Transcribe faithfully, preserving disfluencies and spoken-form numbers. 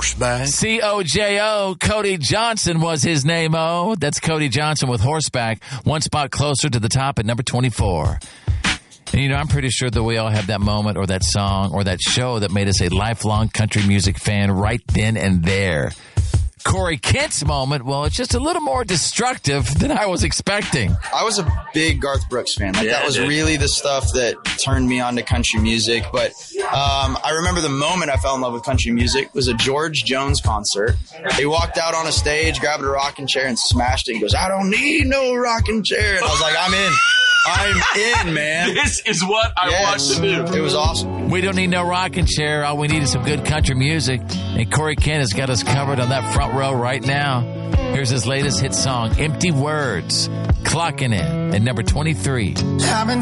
Horseback. C O J O, Cody Johnson was his name, oh. That's Cody Johnson with Horseback, one spot closer to the top at number twenty-four. And, you know, I'm pretty sure that we all have that moment or that song or that show that made us a lifelong country music fan right then and there. Corey Kent's moment, well, it's just a little more destructive than I was expecting. I was a big Garth Brooks fan. Like, yeah, that was dude. really the stuff that turned me on to country music. But um, I remember the moment I fell in love with country music was a George Jones concert. He walked out on a stage, grabbed a rocking chair, and smashed it. He goes, "I don't need no rocking chair." And I was like, I'm in. I'm in, man. This is what I yes. want to do. It was awesome. We don't need no rocking chair. All we need is some good country music. And Corey Kent has got us covered on that front row right now. Here's his latest hit song, Empty Words, clocking in at number twenty-three.